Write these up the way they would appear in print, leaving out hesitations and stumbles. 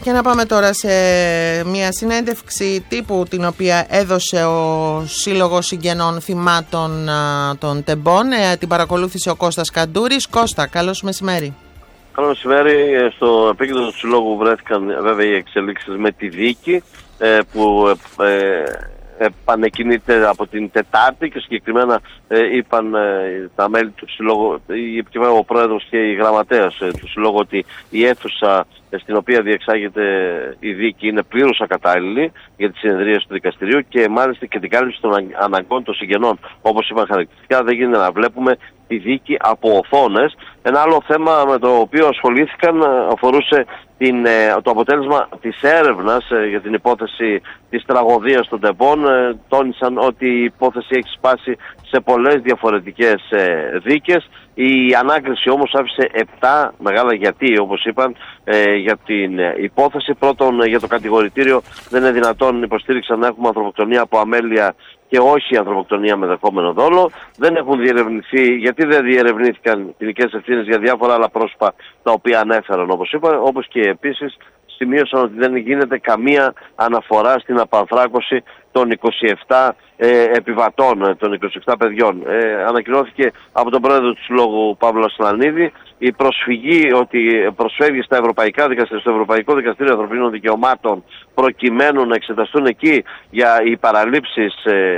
Και να πάμε τώρα σε μια συνέντευξη τύπου την οποία έδωσε ο Σύλλογος Συγγενών Θυμάτων των Τεμπών. Την παρακολούθησε ο Κώστας Καντούρης. Κώστα, καλώς μεσημέρι. Καλό μεσημέρι. Στο επίκεντρο του Συλλόγου βρέθηκαν βέβαια οι εξελίξεις με τη δίκη που επανεκκινείται από την Τετάρτη και συγκεκριμένα είπαν τα μέλη του Συλλόγου, ο Πρόεδρος και η Γραμματέας του Συλλόγου, ότι η αίθουσα στην οποία διεξάγεται η δίκη είναι πλήρως ακατάλληλη για τη συνεδρίαση του δικαστηρίου και μάλιστα και την κάλυψη των αναγκών των συγγενών. Όπως είπαν χαρακτηριστικά, δεν γίνεται να βλέπουμε τη δίκη από οθόνες. Ένα άλλο θέμα με το οποίο ασχολήθηκαν αφορούσε το αποτέλεσμα της έρευνας για την υπόθεση της τραγωδίας των Τεμπών. Τόνισαν ότι η υπόθεση έχει σπάσει σε πολλές διαφορετικές δίκες. Η ανάκριση όμως άφησε 7 μεγάλα γιατί, όπως είπαν, για την υπόθεση. Πρώτον, για το κατηγορητήριο δεν είναι δυνατόν, υποστήριξαν, να έχουμε ανθρωποκτονία από αμέλεια και όχι ανθρωποκτονία με δεχόμενο δόλο. Δεν έχουν διερευνηθεί, γιατί δεν διερευνήθηκαν ποινικές ευθύνες για διάφορα άλλα πρόσωπα τα οποία ανέφεραν, όπως είπα, όπως και επίσης σημείωσαν ότι δεν γίνεται καμία αναφορά στην απανθράκωση των 27 επιβατών, των 27 παιδιών. Ανακοινώθηκε από τον πρόεδρο του Συλλόγου Παύλο Ασλανίδη η προσφυγή, ότι προσφεύγει στα ευρωπαϊκά δικαστήρια, στο Ευρωπαϊκό Δικαστήριο Ανθρωπίνων Δικαιωμάτων, προκειμένου να εξεταστούν εκεί για οι παραλήψεις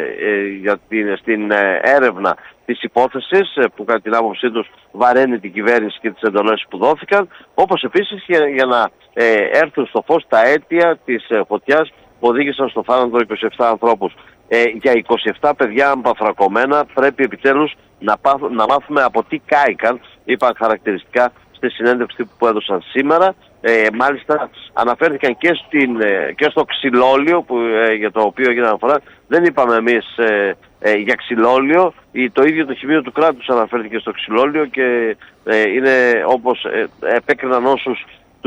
στην έρευνα της υπόθεσης, που κατά την άποψή τους βαραίνει την κυβέρνηση και τις εντολές που δόθηκαν, όπως επίσης για να έρθουν στο φως τα αίτια της φωτιάς που οδήγησαν στο θάνατο 27 ανθρώπους. Για 27 παιδιά αμπαθρακωμένα πρέπει επιτέλους να μάθουμε από τι κάηκαν, είπαν χαρακτηριστικά στη συνέντευξη που έδωσαν σήμερα. Μάλιστα αναφέρθηκαν και στο ξυλόλιο για το οποίο έγινε αναφορά. Δεν είπαμε εμείς για ξυλόλιο, το ίδιο το Χημείο του Κράτους αναφέρθηκε στο ξυλόλιο και είναι όπως επέκριναν όσους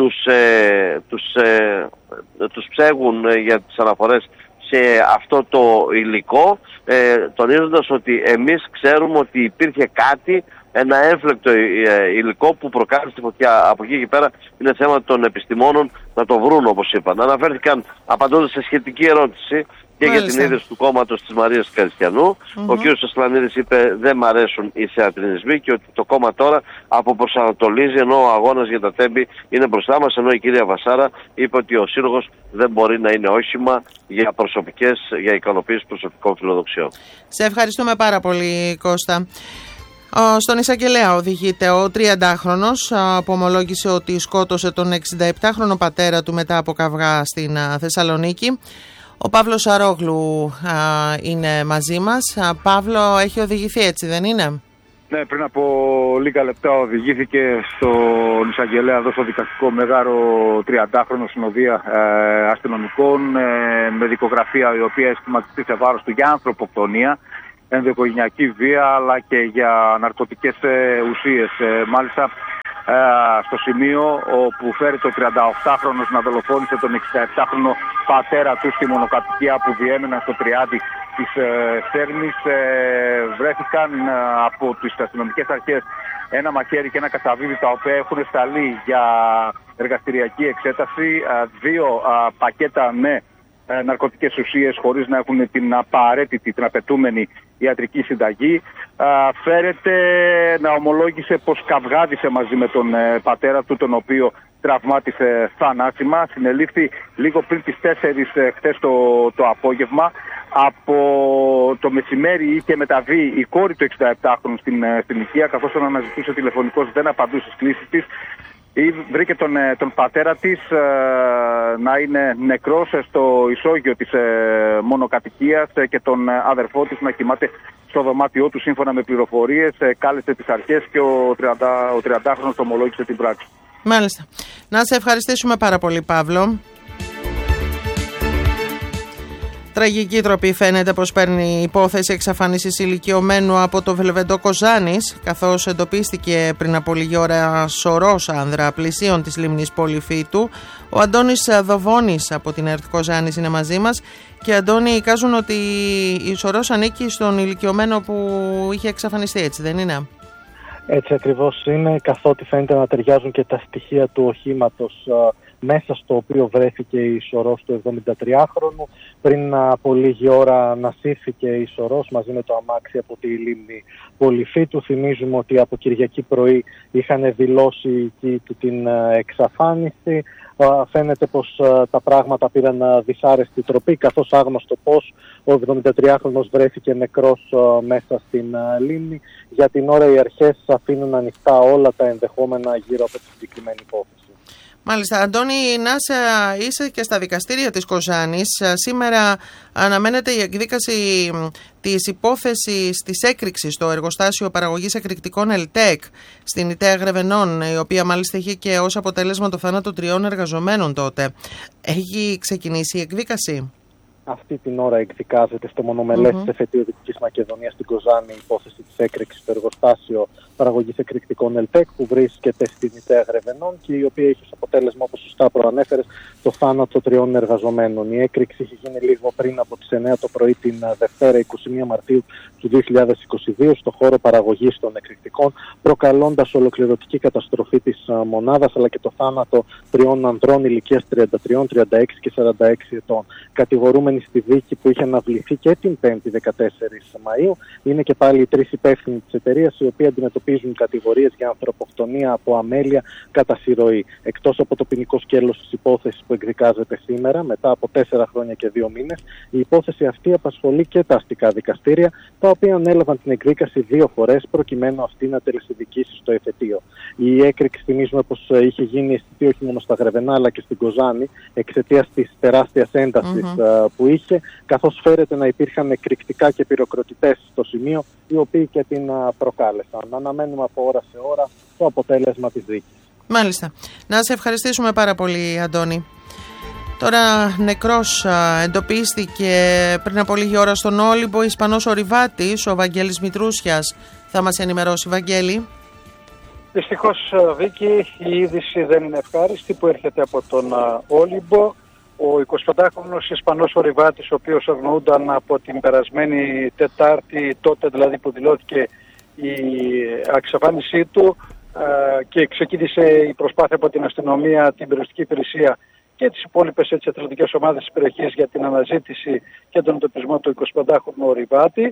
τους ψέγουν για τις αναφορές σε αυτό το υλικό, τονίζοντας ότι εμείς ξέρουμε ότι υπήρχε κάτι, ένα έμφλεκτο υλικό που προκάλεσε τη φωτιά. Από εκεί και πέρα είναι θέμα των επιστημόνων να το βρουν, όπως είπαν. Αναφέρθηκαν απαντώντας σε σχετική ερώτηση και για την ίδρυση του κόμματος της Μαρίας Καριστιανού. Ο κ. Ασλανίδης είπε: δεν μ' αρέσουν οι θεατρινισμοί και ότι το κόμμα τώρα αποπροσανατολίζει, ενώ ο αγώνας για τα Τέμπη είναι μπροστά μας. Ενώ η κυρία Βασάρα είπε ότι ο Σύλλογος δεν μπορεί να είναι όχημα για ικανοποίηση προσωπικών φιλοδοξιών. Σε ευχαριστούμε πάρα πολύ, Κώστα. Στον εισαγγελέα οδηγείται ο 30χρονος που ομολόγησε ότι σκότωσε τον 67χρονο πατέρα του μετά από καυγά στην Θεσσαλονίκη. Ο Παύλος Σαρόγλου είναι μαζί μας. Παύλο, έχει οδηγηθεί, έτσι δεν είναι? Ναι, πριν από λίγα λεπτά οδηγήθηκε στον εισαγγελέα εδώ στο δικαστικό μέγαρο 30χρονο συνοδεία αστυνομικών με δικογραφία η οποία έχει σχηματιστεί σε βάρος του για ανθρωποκτονία, ενδοοικογενειακή βία αλλά και για ναρκωτικές ουσίες. Μάλιστα στο σημείο όπου φέρει το 38χρονος να δολοφόνησε τον 67χρονο πατέρα του στη μονοκατοικία που διέμεναν στο Τριάντι της Σέρμης, βρέθηκαν από τις αστυνομικές αρχές ένα μαχαίρι και ένα κατσαβίδι, τα οποία έχουν σταλεί για εργαστηριακή εξέταση, 2 πακέτα με ναρκωτικές ουσίες χωρίς να έχουν την απαραίτητη, την απαιτούμενη ιατρική συνταγή. Φέρεται να ομολόγησε πως καυγάδισε μαζί με τον πατέρα του, τον οποίο τραυμάτισε θανάσιμα. Συνελήφθη λίγο πριν τις 4 χθες το απόγευμα. Από το μεσημέρι είχε μεταβεί η κόρη του 67χρονου στην οικία, καθώς τον αναζητούσε τηλεφωνικώς, δεν απαντούσε στις κλήσεις της. Βρήκε τον πατέρα της να είναι νεκρός στο ισόγειο της μονοκατοικίας και τον αδερφό της να κοιμάται στο δωμάτιό του. Σύμφωνα με πληροφορίες, κάλεσε τις αρχές και ο 30χρονος ομολόγησε την πράξη. Μάλιστα. Να σε ευχαριστήσουμε πάρα πολύ, Παύλο. Τραγική τροπή φαίνεται πως παίρνει υπόθεση εξαφάνισης ηλικιωμένου από το Βελβεντό Κοζάνης, καθώς εντοπίστηκε πριν από λίγη ώρα σωρός άνδρα πλησίων της λίμνης Πολυφύτου. Ο Αντώνης Δοβώνης από την ΕΡΤ Κοζάνης είναι μαζί μας. Και Αντώνη, εικάζουν ότι η σωρός ανήκει στον ηλικιωμένο που είχε εξαφανιστεί, έτσι δεν είναι? Έτσι ακριβώς είναι, καθότι φαίνεται να ταιριάζουν και τα στοιχεία του οχήματος μέσα στο οποίο βρέθηκε η σωρός του 73χρονου. Πριν από λίγη ώρα ανασύρθηκε η σωρός μαζί με το αμάξι από τη λίμνη Πολυφίτου. Θυμίζουμε ότι από Κυριακή πρωί είχαν δηλώσει την εξαφάνιση. Φαίνεται πως τα πράγματα πήραν δυσάρεστη τροπή, καθώς άγνωστο πως ο 73χρονος βρέθηκε νεκρός μέσα στην λίμνη. Για την ώρα οι αρχές αφήνουν ανοιχτά όλα τα ενδεχόμενα γύρω από τη συγκεκριμένη υπόθεση. Μάλιστα. Αντώνη, Νάσα, είσαι και στα δικαστήρια της Κοζάνης. Σήμερα αναμένεται η εκδίκαση της υπόθεσης της έκρηξης στο εργοστάσιο παραγωγής εκρηκτικών ΕΛΤΕΚ στην Ιταία Γρεβενών, η οποία μάλιστα είχε και ως αποτέλεσμα το θάνατο 3 εργαζομένων τότε. Έχει ξεκινήσει η εκδίκαση? Αυτή την ώρα εκδικάζεται στο μονομελές της Εφετείου Δυτικής Μακεδονίας στην Κοζάνη η υπόθεση της έκρηξης στο εργοστάσιο παραγωγής εκρηκτικών ΕΛΤΕΚ που βρίσκεται στην Ιταία Γρεβενών και η οποία έχει ως αποτέλεσμα, όπως σωστά προανέφερες, το θάνατο 3 εργαζομένων. Η έκρηξη είχε γίνει λίγο πριν από τις 9 το πρωί την Δευτέρα 21 Μαρτίου του 2022 στο χώρο παραγωγής των εκρηκτικών, προκαλώντας ολοκληρωτική καταστροφή της μονάδας αλλά και το θάνατο 3 ανδρών ηλικίας 33, 36 και 46 ετών. Κατηγορούμενοι στη δίκη που είχε αναβληθεί και την 5η 14 Μαΐου είναι και πάλι οι 3 υπεύθυνοι της εταιρείας, οι οποίοι αντιμετωπίζουν κατηγορίες για ανθρωποκτονία από αμέλεια κατά συρροή. Εκτός από το ποινικό σκέλος της υπόθεσης που εκδικάζεται σήμερα, μετά από 4 χρόνια και 2 μήνες, η υπόθεση αυτή απασχολεί και τα αστικά δικαστήρια, τα οποία ανέλαβαν την εκδίκαση 2 φορές προκειμένου αυτή να τελεσυδικήσει στο εφετείο. Η έκρηξη, θυμίζουμε πως είχε γίνει αισθητή όχι μόνο στα Γρεβενά αλλά και στην Κοζάνη εξαιτίας της τεράστιας έντασης που είχε, καθώς φέρεται να υπήρχαν εκρηκτικά και πυροκροτητές στο σημείο, οι οποίοι και την προκάλεσαν. Αναμένουμε από ώρα σε ώρα το αποτέλεσμα της δίκης. Μάλιστα. Να σε ευχαριστήσουμε πάρα πολύ, Αντώνη. Τώρα νεκρός εντοπίστηκε πριν από λίγη ώρα στον Όλυμπο Ισπανός ορειβάτης, ο Βαγγέλης Μητρούσιας. Θα μας ενημερώσει, Βαγγέλη. Δυστυχώς, Βίκη, η είδηση δεν είναι ευχάριστη που έρχεται από τον Όλυμπο. Ο 25χρονος Ισπανός ορειβάτης, ο οποίος αγνοούνταν από την περασμένη Τετάρτη, τότε δηλαδή που δηλώθηκε η εξαφάνισή του και ξεκίνησε η προσπάθεια από την αστυνομία, την περιοριστική υπηρεσία και τις υπόλοιπες εθελοντικές ομάδες της περιοχής για την αναζήτηση και τον εντοπισμό του 25χρονου ορειβάτη.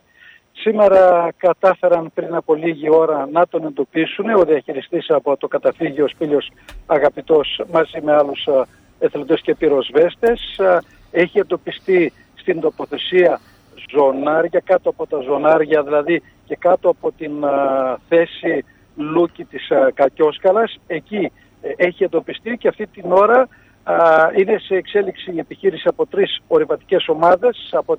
Σήμερα κατάφεραν πριν από λίγη ώρα να τον εντοπίσουν. Ο διαχειριστής από το καταφύγιο Σπήλιος Αγαπητός μαζί με άλλους εθελοντές και πυροσβέστες. Έχει εντοπιστεί στην τοποθεσία ζωνάρια, κάτω από τα ζωνάρια δηλαδή και κάτω από την θέση Λούκη της Κακιόσκαλας. Εκεί έχει εντοπιστεί και αυτή την ώρα είναι σε εξέλιξη η επιχείρηση από 3 ορειβατικές ομάδες, από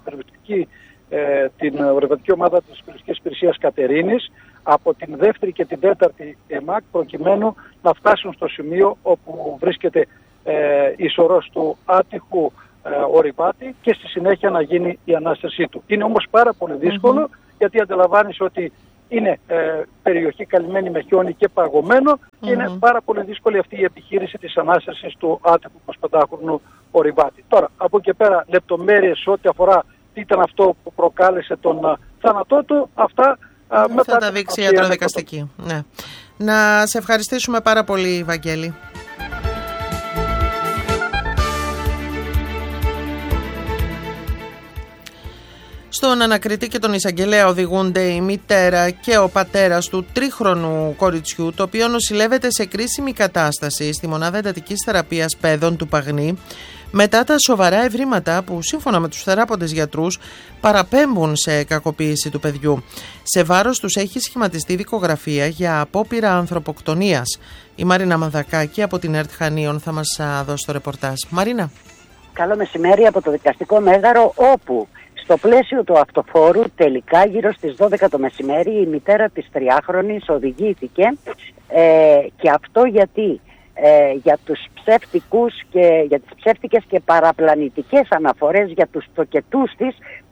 την ορειβατική ομάδα της Περιοριστικής Υπηρεσίας Κατερίνης, από την 2η και την 4η ΕΜΑΚ, προκειμένου να φτάσουν στο σημείο όπου βρίσκεται η σωρός του άτυχου ορειβάτη και στη συνέχεια να γίνει η ανάστασή του. Είναι όμως πάρα πολύ δύσκολο γιατί αντιλαμβάνεις ότι είναι περιοχή καλυμμένη με χιόνι και παγωμένο και είναι πάρα πολύ δύσκολη αυτή η επιχείρηση της ανάστασης του άτυχου 25χρονου ορειβάτη. Τώρα, από εκεί πέρα λεπτομέρειες ό,τι αφορά τι ήταν αυτό που προκάλεσε τον θάνατό του, αυτά μετά θα τα δείξει η ιατροδικαστική. Ναι. Να σε ευχαριστήσουμε πάρα πολύ, Βαγγέλη. Στον ανακριτή και τον εισαγγελέα οδηγούνται η μητέρα και ο πατέρας του 3χρονου κοριτσιού, το οποίο νοσηλεύεται σε κρίσιμη κατάσταση στη μονάδα εντατικής θεραπείας παιδών του Παγνή, μετά τα σοβαρά ευρήματα που σύμφωνα με τους θεράποντες γιατρούς παραπέμπουν σε κακοποίηση του παιδιού. Σε βάρος τους έχει σχηματιστεί δικογραφία για απόπειρα ανθρωποκτονίας. Η Μαρίνα Μανδακάκη από την ΕΡΤ Χανίων θα μας δώσει το ρεπορτάζ. Μαρίνα. Καλό μεσημέρι από το δικαστικό μέγαρο, όπου στο πλαίσιο του αυτοφόρου τελικά γύρω στις 12 το μεσημέρι η μητέρα της 3χρονης οδηγήθηκε και αυτό γιατί για τους ψεύτικους και για τις ψεύτικες και παραπλανητικές αναφορές για τους τοκετούς της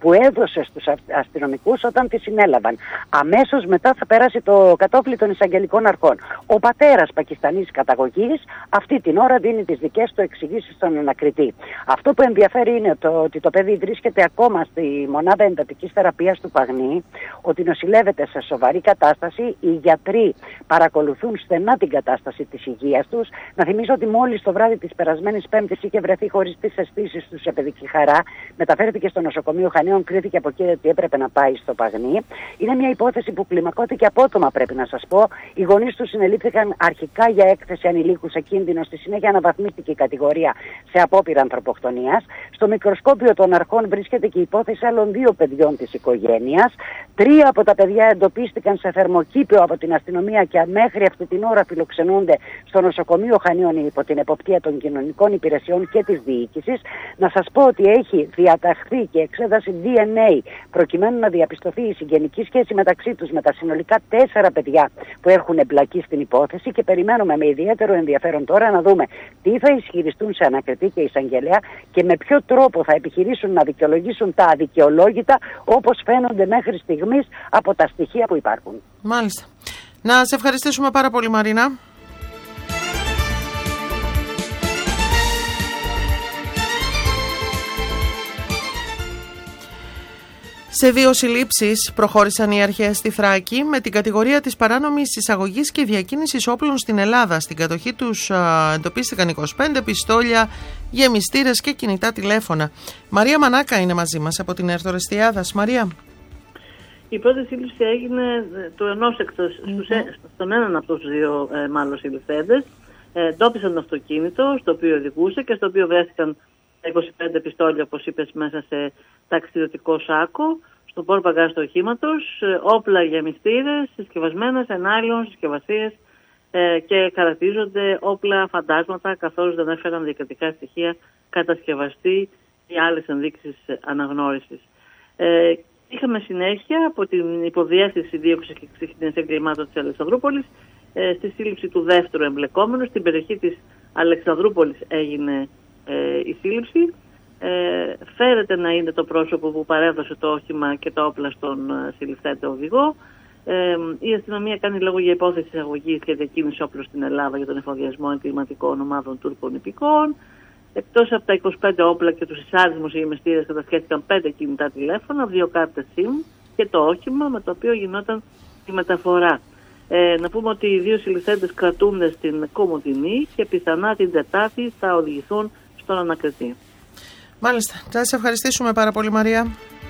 που έδωσε στους αστυνομικούς όταν τη συνέλαβαν. Αμέσως μετά θα πέρασε το κατόφλι των εισαγγελικών αρχών. Ο πατέρας Πακιστανής καταγωγής αυτή την ώρα δίνει τις δικές του εξηγήσεις στον ανακριτή. Αυτό που ενδιαφέρει είναι ότι το παιδί βρίσκεται ακόμα στη μονάδα εντατικής θεραπείας του Παγνή, ότι νοσηλεύεται σε σοβαρή κατάσταση, οι γιατροί παρακολουθούν στενά την κατάσταση της υγείας τους. Να θυμίσω ότι μόλις το βράδυ της περασμένης Πέμπτης είχε βρεθεί χωρίς τις αισθήσεις του σε παιδική χαρά, μεταφέρθηκε στο νοσοκομείο Χανίων, κρίθηκε από εκεί ότι έπρεπε να πάει στο Παγνή. Είναι μια υπόθεση που κλιμακώθηκε απότομα, πρέπει να σας πω. Οι γονείς του συνελήφθηκαν αρχικά για έκθεση ανηλίκου σε κίνδυνο, στη συνέχεια αναβαθμίστηκε η κατηγορία σε απόπειρα ανθρωποκτονίας. Στο μικροσκόπιο των αρχών βρίσκεται και η υπόθεση άλλων 2 παιδιών της οικογένειας. 3 από τα παιδιά εντοπίστηκαν σε θερμοκήπιο από την αστυνομία και μέχρι αυτή την ώρα φιλοξενούνται στο νοσοκομείο Χανίων υπό την εποπτεία των κοινωνικών υπηρεσιών και της διοίκησης. Να σας πω ότι έχει διαταχθεί και εξέταση DNA προκειμένου να διαπιστωθεί η συγγενική σχέση μεταξύ τους με τα συνολικά 4 παιδιά που έχουν εμπλακεί στην υπόθεση και περιμένουμε με ιδιαίτερο ενδιαφέρον τώρα να δούμε τι θα ισχυριστούν σε ανακριτή και εισαγγελέα και με ποιο τρόπο θα επιχειρήσουν να δικαιολογήσουν τα αδικαιολόγητα όπως φαίνονται μέχρι στιγμής από τα στοιχεία που υπάρχουν. Μάλιστα. Να σε ευχαριστήσουμε πάρα πολύ, Μαρίνα. Σε 2 συλλήψεις προχώρησαν οι αρχές στη Θράκη με την κατηγορία της παράνομης εισαγωγής και διακίνησης όπλων στην Ελλάδα. Στην κατοχή τους εντοπίστηκαν 25 πιστόλια, γεμιστήρες και κινητά τηλέφωνα. Μαρία Μανάκα είναι μαζί μας από την Ερθορεστιάδας. Μαρία. Η πρώτη σύλληψη έγινε του ενός στον έναν από τους 2 μάλλον συλληφθέντες. Εντόπισαν το αυτοκίνητο στο οποίο οδηγούσε και στο οποίο βρέθηκαν 25 πιστόλια, όπως είπες, μέσα σε ταξιδιωτικό σάκο, στο πόρπαγκάζ του οχήματος, όπλα γεμιστήρες, συσκευασμένα σε νάιλον, συσκευασίες και χαρακτηρίζονται όπλα φαντάσματα, καθώς δεν έφεραν διακριτικά στοιχεία κατασκευαστή ή άλλες ενδείξεις αναγνώρισης. Είχαμε συνέχεια από την υποδιεύθυνση δίωξης και ξύχνιας εγκλημάτων της Αλεξανδρούπολης στη σύλληψη του δεύτερου εμπλεκόμενου. Στην περιοχή της Αλεξανδρούπολης έγινε η σύλληψη. Φέρεται να είναι το πρόσωπο που παρέδωσε το όχημα και τα όπλα στον συλληφθέντα οδηγό. Η αστυνομία κάνει λόγο για υπόθεση εισαγωγής και διακίνηση όπλων στην Ελλάδα για τον εφοδιασμό εγκληματικών ομάδων Τούρκων υπηκόων. Εκτός από τα 25 όπλα και τους εισάρισμούς γεμιστήρες κατασχέθηκαν 5 κινητά τηλέφωνα, 2 κάρτες SIM και το όχημα με το οποίο γινόταν τη μεταφορά. Να πούμε ότι οι 2 συλληφθέντες κρατούνται στην Κομοτηνή και πιθανά την Τετάρτη θα οδηγηθούν στον ανακριτή. Μάλιστα. Θα σας ευχαριστήσουμε πάρα πολύ, Μαρία.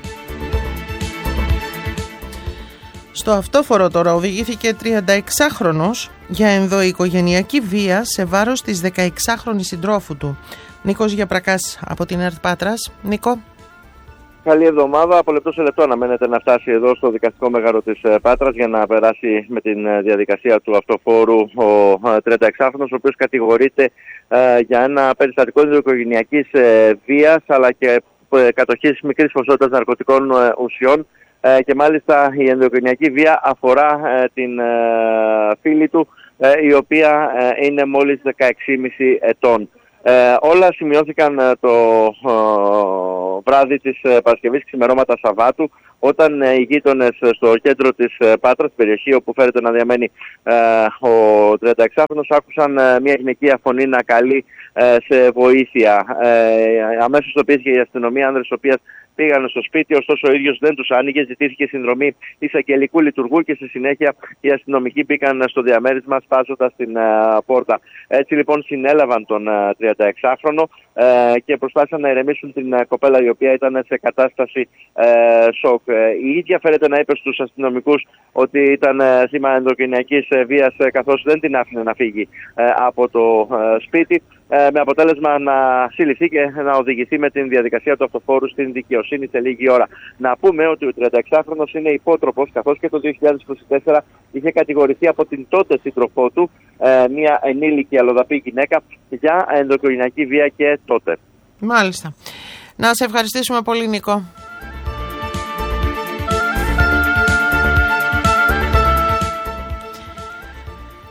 Στο αυτόφορο τώρα οδηγήθηκε 36χρονος για ενδοοικογενειακή βία σε βάρος της 16χρονης συντρόφου του. Νίκος Γιαπρακάς από την ΕΡΤ Πάτρας. Νίκο. Καλή εβδομάδα. Από λεπτό σε λεπτό αναμένεται να φτάσει εδώ στο δικαστικό μέγαρο της Πάτρας για να περάσει με την διαδικασία του αυτοφόρου ο 36χρονος, ο οποίος κατηγορείται για ένα περιστατικό ενδοοικογενειακής βίας αλλά και κατοχής μικρής ποσότητας ναρκωτικών ουσιών και μάλιστα η ενδοοικογενειακή βία αφορά την φίλη του, η οποία είναι μόλις 16,5 ετών. Όλα σημειώθηκαν το βράδυ της Παρασκευής, ξημερώματα Σαββάτου, όταν οι γείτονες στο κέντρο της Πάτρας, στην περιοχή όπου φέρεται να διαμένει ο 36χρονος, άκουσαν μια γυναικεία φωνή να καλεί σε βοήθεια. Αμέσως το πήγε η αστυνομία, άνδρες οι οποίες πήγαν στο σπίτι, ωστόσο ο ίδιος δεν τους άνοιγε, ζητήθηκε συνδρομή εισαγγελικού λειτουργού και στη συνέχεια οι αστυνομικοί μπήκαν στο διαμέρισμα σπάζοντας την πόρτα. Έτσι λοιπόν συνέλαβαν τον 36χρονο και προσπάθησαν να ηρεμήσουν την κοπέλα, η οποία ήταν σε κατάσταση σοκ. Η ίδια φέρεται να είπε στους αστυνομικούς ότι ήταν θύμα ενδοοικογενειακής βίας, καθώς δεν την άφηνε να φύγει από το σπίτι, με αποτέλεσμα να συλληφθεί και να οδηγηθεί με την διαδικασία του αυτοφόρου στην δικαιοσύνη σε λίγη ώρα. Να πούμε ότι ο 36χρονος είναι υπότροπος, καθώς και το 2024 είχε κατηγορηθεί από την τότε σύντροφό του, μια ενήλικη αλλοδαπή γυναίκα, για ενδοοικογενειακή βία και τότε. Μάλιστα. Να σε ευχαριστήσουμε πολύ, Νίκο.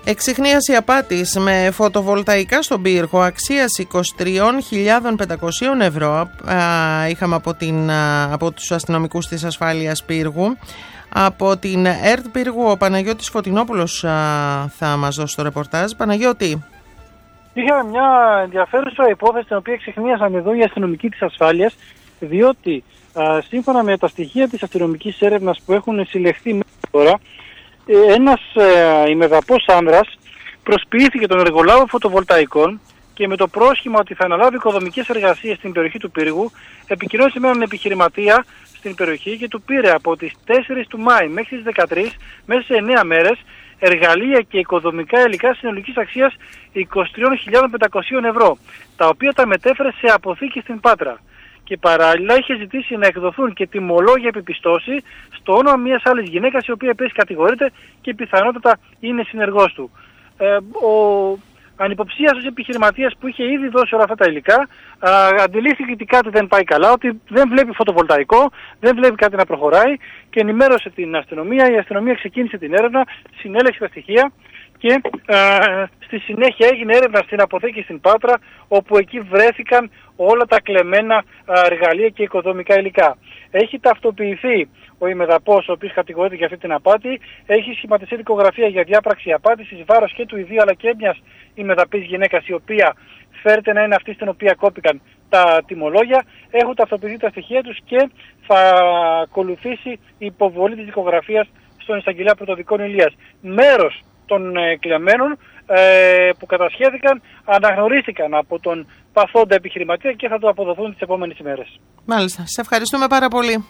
Εξιχνίαση απάτης με φωτοβολταϊκά στον πύργο αξίας 23.500 ευρώ. Είχαμε από τους αστυνομικούς της ασφάλειας πύργου. Από την ΕΡΤ πύργου ο Παναγιώτης Φωτεινόπουλος θα μας δώσει το ρεπορτάζ. Παναγιώτη. Είχαμε μια ενδιαφέρουσα υπόθεση την οποία εξιχνίασαν εδώ οι αστυνομικοί της ασφάλειας, διότι σύμφωνα με τα στοιχεία της αστυνομικής έρευνας που έχουν συλλεχθεί μέχρι τώρα, ένας ημεδαπός άνδρας προσποιήθηκε τον εργολάβο φωτοβολταϊκών και με το πρόσχημα ότι θα αναλάβει οικοδομικές εργασίες στην περιοχή του πύργου, επικοινώνησε με έναν επιχειρηματία στην περιοχή και του πήρε από τις 4 του Μάη μέχρι τις 13, μέσα σε 9 μέρες, εργαλεία και οικοδομικά υλικά συνολικής αξίας 23.500 ευρώ, τα οποία τα μετέφερε σε αποθήκη στην Πάτρα. Και παράλληλα είχε ζητήσει να εκδοθούν και τιμολόγια επιπιστώσει στο όνομα μιας άλλης γυναίκας, η οποία επίσης κατηγορείται και πιθανότατα είναι συνεργός του. Ο ανυποψίαστος επιχειρηματίας που είχε ήδη δώσει όλα αυτά τα υλικά αντιλήφθηκε ότι κάτι δεν πάει καλά, ότι δεν βλέπει φωτοβολταϊκό, δεν βλέπει κάτι να προχωράει και ενημέρωσε την αστυνομία. Η αστυνομία ξεκίνησε την έρευνα, συνέλεξε τα στοιχεία και στη συνέχεια έγινε έρευνα στην αποθήκη στην Πάτρα, όπου εκεί βρέθηκαν όλα τα κλεμμένα εργαλεία και οικοδομικά υλικά. Έχει ταυτοποιηθεί ο ημεδαπός, ο οποίος κατηγορείται για αυτή την απάτη, έχει σχηματιστεί δικογραφία για διάπραξη απάτης εις βάρος και του ιδίου αλλά και μιας ημεδαπής γυναίκας, η οποία φέρεται να είναι αυτή στην οποία κόπηκαν τα τιμολόγια. Έχουν ταυτοποιηθεί τα στοιχεία τους και θα ακολουθήσει η υποβολή της δικογραφίας στον εισαγγελέα Πρωτοδικών Ηλίας. Μέρος των κλεμμένων που κατασχέθηκαν αναγνωρίστηκαν από τον παθόντα επιχειρηματία και θα το αποδοθούν τις επόμενες ημέρες. Μάλιστα. Σε ευχαριστούμε πάρα πολύ.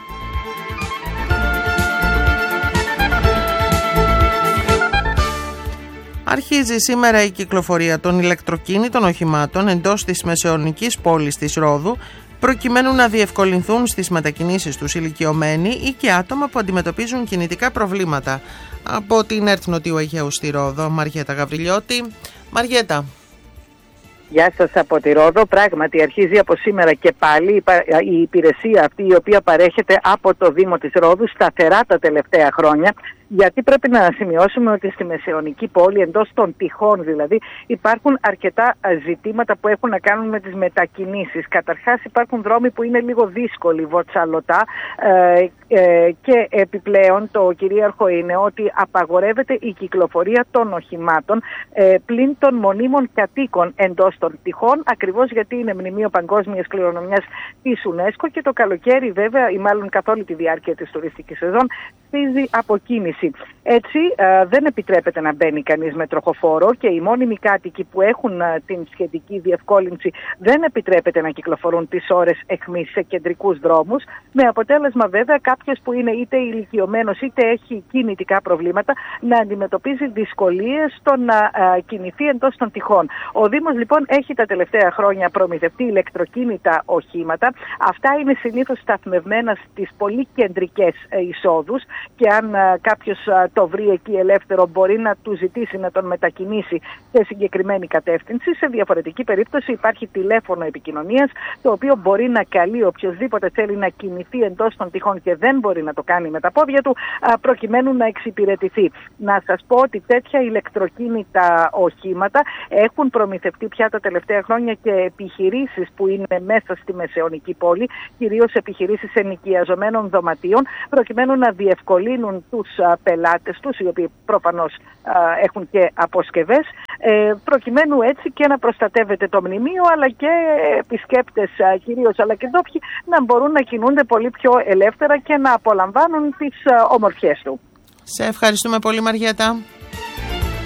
Αρχίζει σήμερα η κυκλοφορία των ηλεκτροκίνητων οχημάτων εντός της μεσαιωνικής πόλης της Ρόδου, προκειμένου να διευκολυνθούν στις μετακινήσεις τους ηλικιωμένοι ή και άτομα που αντιμετωπίζουν κινητικά προβλήματα. Από την ΕΡΤ Νοτιού Αιγαίου στη Ρόδο, Μαριέτα Γαβριλιώτη. Μαριέτα. Γεια σας από τη Ρόδο. Πράγματι αρχίζει από σήμερα και πάλι η υπηρεσία αυτή, η οποία παρέχεται από το Δήμο της Ρόδου σταθερά τα τελευταία χρόνια, γιατί πρέπει να σημειώσουμε ότι στη μεσαιωνική πόλη, εντός των τυχών δηλαδή, υπάρχουν αρκετά ζητήματα που έχουν να κάνουν με τις μετακινήσεις. Καταρχάς υπάρχουν δρόμοι που είναι λίγο δύσκολοι, βοτσαλωτά, και επιπλέον το κυρίαρχο είναι ότι απαγορεύεται η κυκλοφορία των οχημάτων πλην των μονίμων κατοίκων εντός των τυχών, ακριβώς γιατί είναι μνημείο παγκόσμιας κληρονομιάς της UNESCO και το καλοκαίρι βέβαια, ή μάλλον καθ' όλη τη διάρκεια της τουριστικής σεζόν, στίζει αποκίνηση. Έτσι δεν επιτρέπεται να μπαίνει κανείς με τροχοφόρο και οι μόνιμοι κάτοικοι που έχουν την σχετική διευκόλυνση δεν επιτρέπεται να κυκλοφορούν τις ώρες αιχμής σε κεντρικούς δρόμους, με αποτέλεσμα βέβαια κάποιος που είναι είτε ηλικιωμένος είτε έχει κινητικά προβλήματα να αντιμετωπίζει δυσκολίες στο να κινηθεί εντός των τυχών. Ο Δήμος λοιπόν έχει τα τελευταία χρόνια προμηθευτεί ηλεκτροκίνητα οχήματα. Αυτά είναι συνήθως σταθμευμένα στις πολύ κεντρικές εισόδους και αν κάποιος το βρει εκεί ελεύθερο μπορεί να του ζητήσει να τον μετακινήσει σε συγκεκριμένη κατεύθυνση. Σε διαφορετική περίπτωση υπάρχει τηλέφωνο επικοινωνίας, το οποίο μπορεί να καλεί οποιοδήποτε θέλει να κινηθεί εντός των τυχών και δεν μπορεί να το κάνει με τα πόδια του, προκειμένου να εξυπηρετηθεί. Να σας πω ότι τέτοια ηλεκτροκίνητα οχήματα έχουν προμηθευτεί πια τα τελευταία χρόνια και επιχειρήσεις που είναι μέσα στη μεσαιωνική πόλη, κυρίως επιχειρήσεις ενοικιαζομένων δωματίων, προκειμένου να διευκολύνουν τους πελάτες τους, οι οποίοι προφανώς έχουν και αποσκευές, προκειμένου έτσι και να προστατεύεται το μνημείο, αλλά και επισκέπτες κυρίως, αλλά και ντόπιοι, να μπορούν να κινούνται πολύ πιο ελεύθερα και να απολαμβάνουν τις ομορφιές του. Σε ευχαριστούμε πολύ, Μαριέτα.